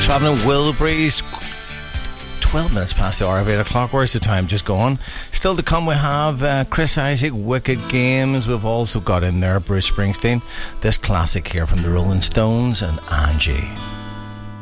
Travelling Wilburys, 12 minutes past the hour of 8 o'clock. Where's the time just gone? Still to come, we have Chris Isaak, Wicked Games. We've also got in there Bruce Springsteen, this classic here from the Rolling Stones, and Angie.